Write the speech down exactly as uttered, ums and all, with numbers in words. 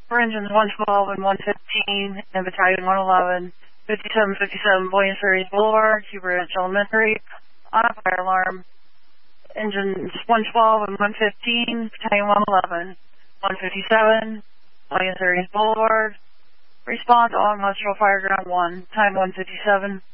for engines one twelve and one fifteen and Battalion one eleven, fifty-seven fifty-seven Williams Ferry Boulevard, Hugh Bridge Elementary, on a fire alarm. Engines one twelve and one fifteen, Battalion one eleven, one fifty-seven Williams Ferry Boulevard. Response on Hospital Fire Ground one, time one fifty-seven.